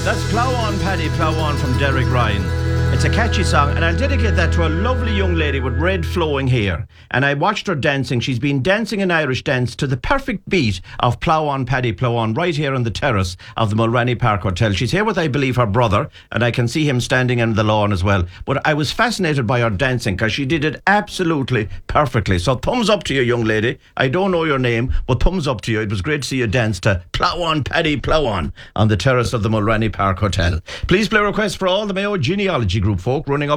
That's Plough On, Paddy, Plough On from Derek Ryan. It's a catchy song, and I'll dedicate that to a lovely young lady with red flowing hair. And I watched her dancing. She's been dancing an Irish dance to the perfect beat of Plough On, Paddy, Plough On, right here on the terrace of the Mulranny Park Hotel. She's here with, I believe, her brother, and I can see him standing in the lawn as well. But I was fascinated by her dancing because she did it absolutely perfectly. So thumbs up to you, young lady. I don't know your name, but thumbs up to you. It was great to see you dance to Plough On, Paddy, Plough on the terrace of the Mulranny Park Hotel. Please play requests for all the Mayo Genealogy Group folk running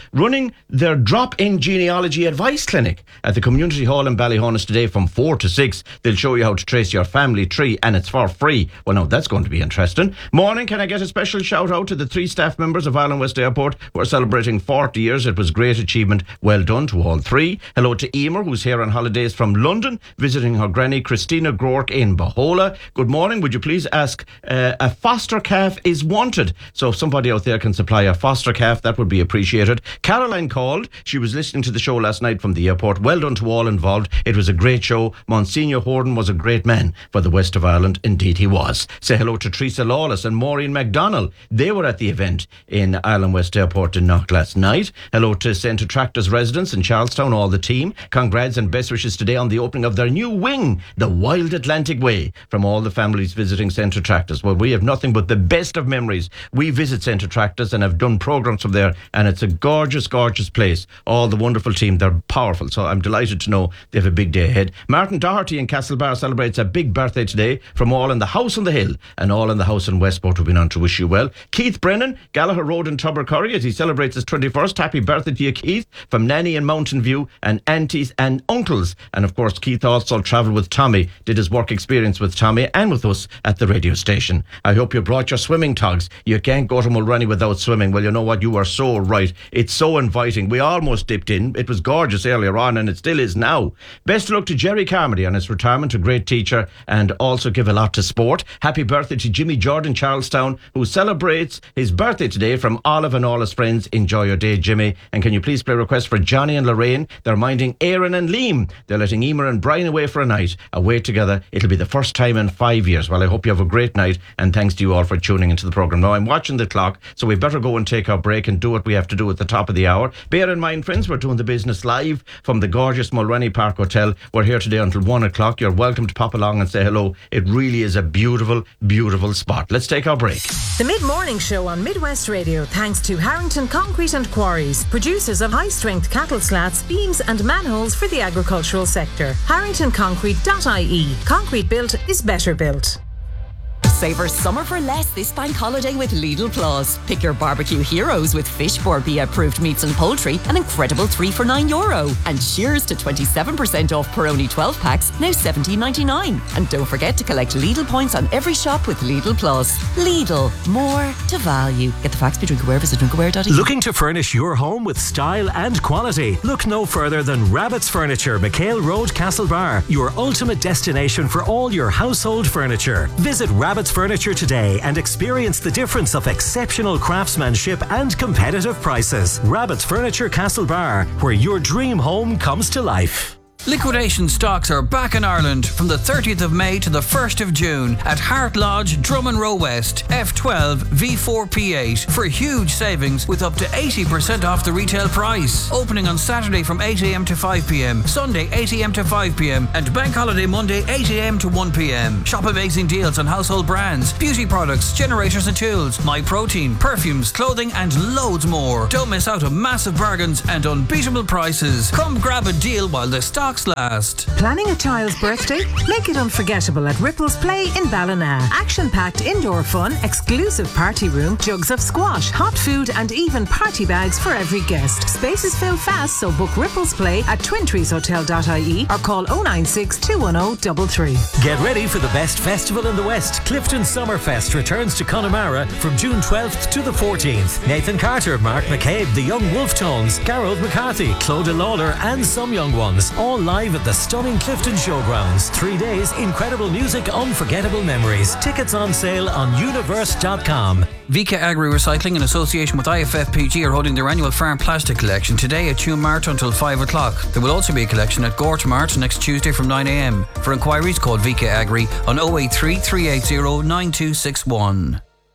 their drop-in genealogy advice clinic at the Community Hall in Ballyhonus today from 4 to 6. They'll show you how to trace your family tree, and it's for free. Well, now that's going to be interesting. Morning, can I get a special shout out to the 3 staff members of Ireland West Airport who are celebrating 40 years. It was a great achievement. Well done to all 3. Hello to Emer, who's here on holidays from London, visiting her granny Christina Groark in Bahola. Good morning. Would you please ask a foster calf is wanted? So if somebody out there can supply a foster calf, that would be appreciated. Caroline called. She was listening to the show last night from the airport. Well done to all involved. It was a great show. Monsignor Horden was a great man for the west of Ireland. Indeed he was. Say hello to Teresa Lawless and Maureen MacDonald. They were at the event in Ireland West Airport in Knock last night. Hello to Centre Tractors residents in Charlestown, all the team. Congrats and best wishes today on the opening of their new wing, the Wild Atlantic Way, from all the families visiting Centre Tractors. Well, we have nothing but the best of memories. We visit Centre Tractors and have done programmes from there, and it's a gorgeous, gorgeous place. All the wonderful team, they're powerful, so I'm delighted to know they have a big day ahead. Martin Doherty in Castlebar celebrates a big birthday today from all in the house on the hill and all in the house in Westport who've been on to wish you well. Keith Brennan, Gallagher Road in Tubbercurry, as he celebrates his 21st. Happy birthday to you, Keith, from Nanny in Mountain View and aunties and uncles. And of course, Keith also travelled with Tommy, did his work experience with Tommy and with us at the radio station. I hope you brought your swimming togs. You can't go to Mulranny without swimming. Well, you know what? You are so right. It's so inviting. We almost dipped in. It was gorgeous earlier on, and it still is now. Best of luck to Jerry Carmody on his retirement, a great teacher, and also give a lot to sport. Happy birthday to Jimmy Jordan, Charlestown, who celebrates his birthday today from Olive and all his friends. Enjoy your day, Jimmy. And can you please play a request for Johnny and Lorraine? They're minding Aaron and Liam. They're letting Emer and Brian away for a night. Away together. It'll be the first time in 5 years. Well, I hope you have a great night, and thanks to you all for tuning into the programme. Now, I'm watching the clock, so we better go and take our break and do what we have to do at the top of the hour. Bear in mind, friends, we're doing the business live from the gorgeous Mulranny Park Hotel. We're here today until 1 o'clock. You're welcome to pop along and say hello. It really is a beautiful, beautiful spot. Let's take our break. The Mid-Morning Show on Midwest Radio, thanks to Harrington Concrete and Quarries, producers of high-strength cattle slats, beams and manholes for the agricultural sector. HarringtonConcrete.ie. Concrete built is better built. Savour summer for less this bank holiday with Lidl Plus. Pick your barbecue heroes with Fishboard BA approved meats and poultry, an incredible 3 for €9. And cheers to 27% off Peroni 12 packs, now $17.99. And don't forget to collect Lidl points on every shop with Lidl Plus. Lidl, more to value. Get the facts, be drinkware, visit drinkware.ie. Looking to furnish your home with style and quality? Look no further than Rabbit's Furniture, McHale Road, Castlebar, your ultimate destination for all your household furniture. Visit Rabbit's Furniture today and experience the difference of exceptional craftsmanship and competitive prices. Rabbit's Furniture, Castlebar, where your dream home comes to life. Liquidation stocks are back in Ireland from the 30th of May to the 1st of June at Hart Lodge, Drummond Row West, F12 V4 P8 for huge savings with up to 80% off the retail price. Opening on Saturday from 8am to 5pm, Sunday 8am to 5pm and Bank Holiday Monday 8am to 1pm. Shop amazing deals on household brands, beauty products, generators and tools, MyProtein, perfumes, clothing and loads more. Don't miss out on massive bargains and unbeatable prices. Come grab a deal while the stock last. Planning a child's birthday? Make it unforgettable at Ripples Play in Ballina. Action-packed indoor fun, exclusive party room, jugs of squash, hot food and even party bags for every guest. Spaces fill fast, so book Ripples Play at twintreeshotel.ie or call 096 210 33. Get ready for the best festival in the West. Clifton Summerfest returns to Connemara from June 12th to the 14th. Nathan Carter, Mark McCabe, the Young Wolf Tones, Garrod McCarthy, Clodagh Lawler and some young ones, all live at the stunning Clifton Showgrounds. 3 days, incredible music, unforgettable memories. Tickets on sale on universe.com. VK Agri Recycling in association with IFFPG are holding their annual farm plastic collection today at Tuam Mart until 5 o'clock. There will also be a collection at Gort Mart next Tuesday from 9am. For inquiries, call VK Agri on 083 380 9261.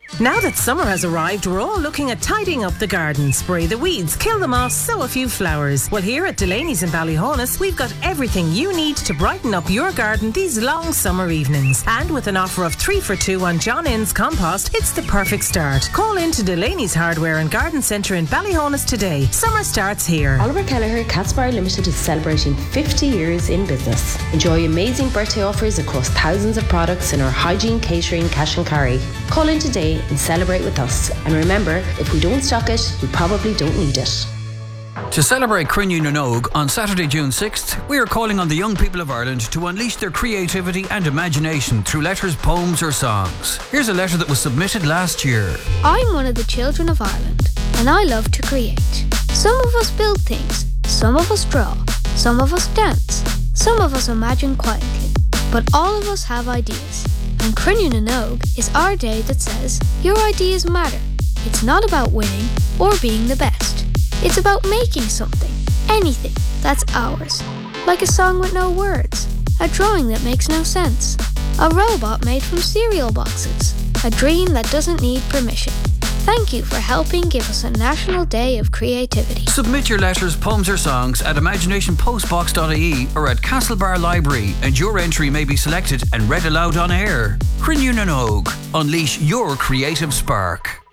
Now that summer has arrived, we're all looking at tidying up the garden. Spray the weeds, kill them off, sow a few flowers. Well, here at Delaney's in Ballyhonus, we've got everything you need to brighten up your garden these long summer evenings. And with an offer of 3 for 2 on John Innes compost, it's the perfect start. Call in to Delaney's Hardware and Garden Centre in Ballyhonus today. Summer starts here. Oliver Kelleher Catsbar Limited is celebrating 50 years in business. Enjoy amazing birthday offers across thousands of products in our hygiene, catering, cash and carry. Call in today and celebrate with us. And remember, if we don't stock it, we probably don't need it. To celebrate Crinne na nÓg on Saturday, June 6th, we are calling on the young people of Ireland to unleash their creativity and imagination through letters, poems or songs. Here's a letter that was submitted last year. I'm one of the children of Ireland, and I love to create. Some of us build things, some of us draw, some of us dance, some of us imagine quietly, but all of us have ideas. And Crinne na nÓg is our day that says, your ideas matter. It's not about winning or being the best. It's about making something, anything, that's ours. Like a song with no words, a drawing that makes no sense, a robot made from cereal boxes, a dream that doesn't need permission. Thank you for helping give us a National Day of Creativity. Submit your letters, poems or songs at imaginationpostbox.ie or at Castlebar Library, and your entry may be selected and read aloud on air. Crinne na nÓg. Unleash your creative spark.